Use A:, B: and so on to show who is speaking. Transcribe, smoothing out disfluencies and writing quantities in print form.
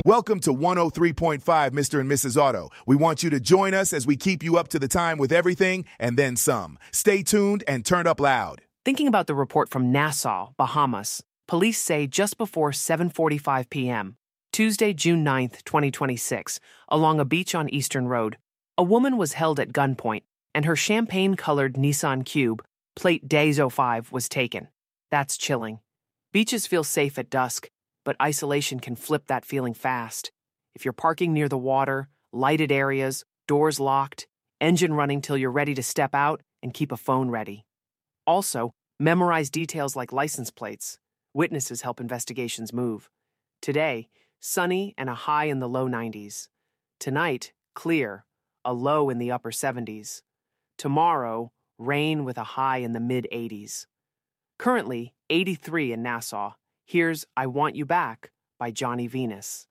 A: Welcome to 103.5, Mr. and Mrs. Auto. We want you to join us as we keep you up to the time with everything and then some. Stay tuned and turn up loud.
B: Thinking about the report from Nassau, Bahamas, police say just before 7:45 p.m., Tuesday, June 9th, 2026, along a beach on Eastern Road, a woman was held at gunpoint and her champagne-colored Nissan Cube, plate DAYS05, was taken. That's chilling. Beaches feel safe at dusk, but isolation can flip that feeling fast. If you're parking near the water, lighted areas, doors locked, engine running till you're ready to step out, and keep a phone ready. Also, memorize details like license plates. Witnesses help investigations move. Today, sunny and a high in the low 90s. Tonight, clear, a low in the upper 70s. Tomorrow, rain with a high in the mid-80s. Currently, 83 in Nassau. Here's I Want You Back by Johnny Venus.